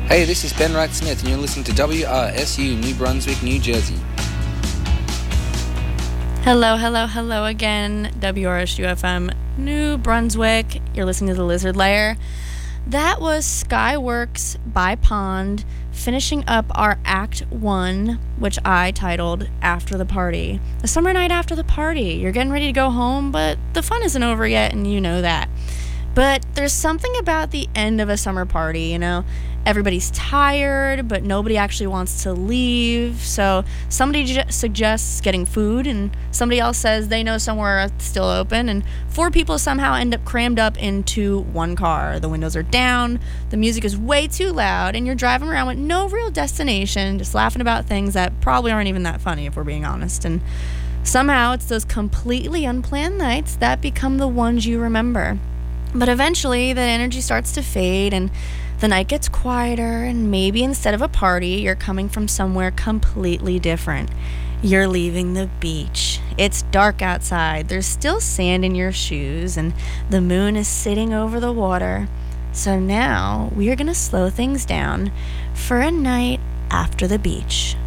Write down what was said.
Hey, this is Ben Wright Smith, and you're listening to WRSU New Brunswick, New Jersey. Hello, hello, hello again, WRSU FM New Brunswick. You're listening to The Lizard Lair. That was Skyworks by Pond, finishing up our Act 1, which I titled After the Party. The summer night after the party. You're getting ready to go home, but the fun isn't over yet, and you know that. But there's something about the end of a summer party, you know? Everybody's tired, but nobody actually wants to leave. So somebody suggests getting food, and somebody else says they know somewhere still open, and 4 people somehow end up crammed up into one car. The windows are down, the music is way too loud, and you're driving around with no real destination, just laughing about things that probably aren't even that funny, if we're being honest. And somehow it's those completely unplanned nights that become the ones you remember. But eventually, the energy starts to fade, and the night gets quieter, and maybe instead of a party, you're coming from somewhere completely different. You're leaving the beach. It's dark outside. There's still sand in your shoes, and the moon is sitting over the water. So now, we are going to slow things down for a night after the beach.